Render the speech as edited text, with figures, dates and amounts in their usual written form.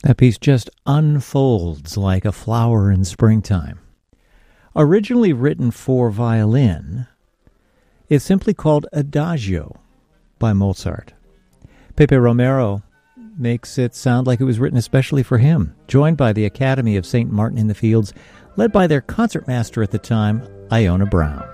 That piece just unfolds like a flower in springtime. Originally written for violin, it's simply called Adagio by Mozart. Pepe Romero makes it sound like it was written especially for him, joined by the Academy of St. Martin in the Fields, led by their concertmaster at the time, Iona Brown.